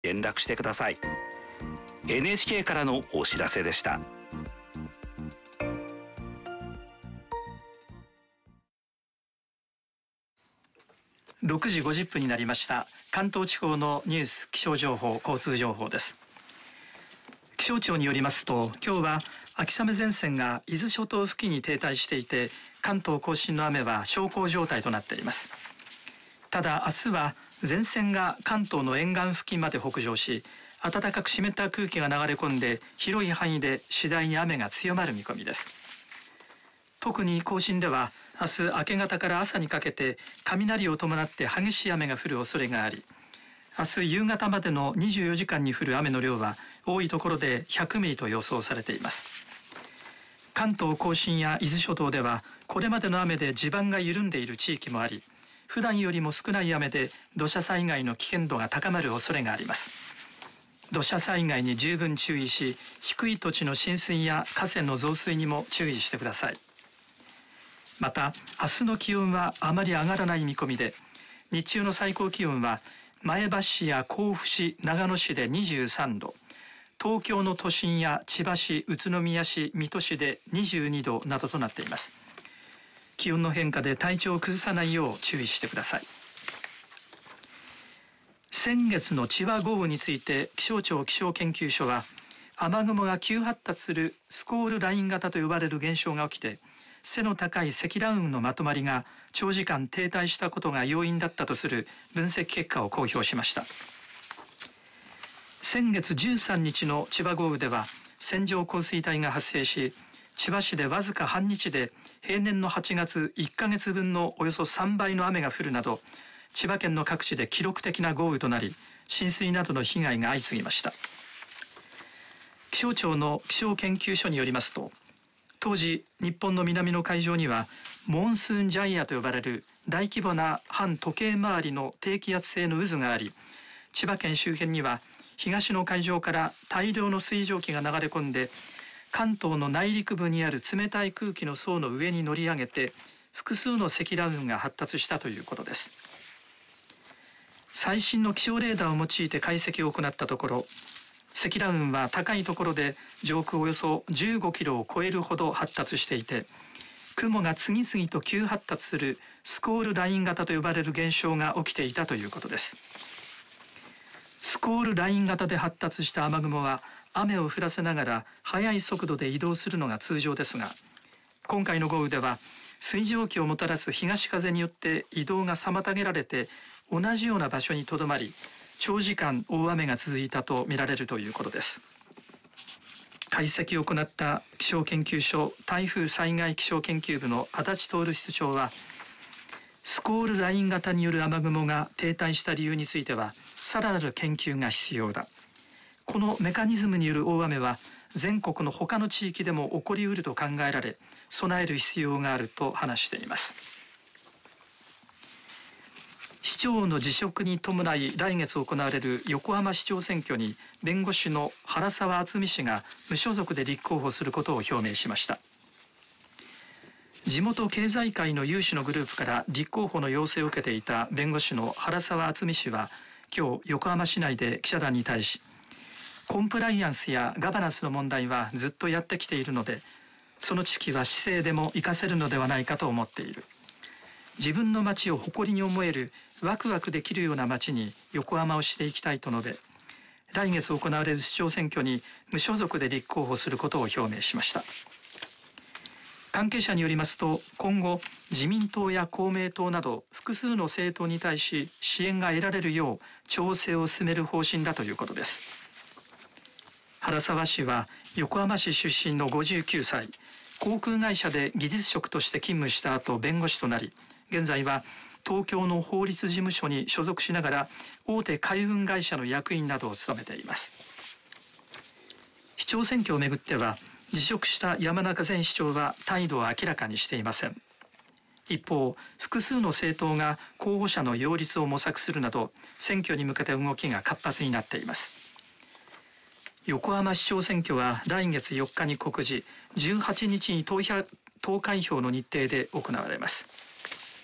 連絡してください。 NHK からのお知らせでした。 6時50分になりました。関東地方のニュース、気象情報、交通情報です。気象庁によりますと、今日は秋雨前線が伊豆諸島付近に停滞していて、関東甲信の雨は小康状態となっています。ただ明日は前線が関東の沿岸付近まで北上し、暖かく湿った空気が流れ込んで、広い範囲で次第に雨が強まる見込みです。特に甲信では明日明け方から朝にかけて雷を伴って激しい雨が降る恐れがあり、明日夕方までの24時間に降る雨の量は多いところで100ミリと予想されています。関東甲信や伊豆諸島ではこれまでの雨で地盤が緩んでいる地域もあり、普段よりも少ない雨で土砂災害の危険度が高まる恐れがあります。土砂災害に十分注意し、低い土地の浸水や河川の増水にも注意してください。また明日の気温はあまり上がらない見込みで、日中の最高気温は前橋市や甲府市、長野市で23度、東京の都心や千葉市、宇都宮市、水戸市で22度などとなっています。気温の変化で体調を崩さないよう注意してください。先月の千葉豪雨について気象庁気象研究所は、雨雲が急発達するスコールライン型と呼ばれる現象が起きて、背の高い積乱雲のまとまりが長時間停滞したことが要因だったとする分析結果を公表しました。先月13日の千葉豪雨では線状降水帯が発生し、千葉市でわずか半日で平年の8月1ヶ月分のおよそ3倍の雨が降るなど、千葉県の各地で記録的な豪雨となり、浸水などの被害が相次ぎました。気象庁の気象研究所によりますと、当時日本の南の海上にはモンスーンジャイアと呼ばれる大規模な反時計回りの低気圧性の渦があり、千葉県周辺には東の海上から大量の水蒸気が流れ込んで、関東の内陸部にある冷たい空気の層の上に乗り上げて、複数の積乱雲が発達したということです。最新の気象レーダーを用いて解析を行ったところ、積乱雲は高いところで上空およそ15キロを超えるほど発達していて、雲が次々と急発達するスコールライン型と呼ばれる現象が起きていたということです。スコールライン型で発達した雨雲は雨を降らせながら速い速度で移動するのが通常ですが、今回の豪雨では水蒸気をもたらす東風によって移動が妨げられて、同じような場所にとどまり、長時間大雨が続いたとみられるということです。解析を行った気象研究所台風災害気象研究部の足立徹室長は、スコールライン型による雨雲が停滞した理由についてはさらなる研究が必要だ。このメカニズムによる大雨は全国の他の地域でも起こりうると考えられ、備える必要があると話しています。市長の辞職に伴い来月行われる横浜市長選挙に、弁護士の原沢敦美氏が無所属で立候補することを表明しました。地元経済界の有志のグループから立候補の要請を受けていた弁護士の原沢敦美氏は今日横浜市内で記者団に対し、コンプライアンスやガバナンスの問題はずっとやってきているので、その知識は市政でも活かせるのではないかと思っている。自分の街を誇りに思えるワクワクできるような街に横浜をしていきたいと述べ、来月行われる市長選挙に無所属で立候補することを表明しました。関係者によりますと、今後自民党や公明党など複数の政党に対し支援が得られるよう調整を進める方針だということです。原沢氏は横浜市出身の59歳、航空会社で技術職として勤務した後弁護士となり、現在は東京の法律事務所に所属しながら大手海運会社の役員などを務めています。市長選挙をめぐっては、辞職した山中前市長は態度を明らかにしていません。一方、複数の政党が候補者の擁立を模索するなど、選挙に向けて動きが活発になっています。横浜市長選挙は来月4日に告示、18日に投開票の日程で行われます。